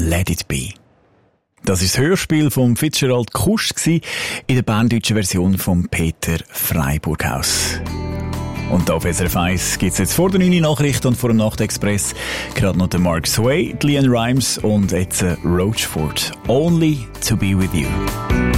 Let It Be. Das ist das Hörspiel von Fitzgerald Kusch in der berndeutschen Version von Peter Freiburghaus. Und auf SRF 1 gibt es jetzt vor der 9 Nachricht und vor dem Nachtexpress gerade noch den Mark Sway, die Leanne Rimes und jetzt Roachford. Only to be with you.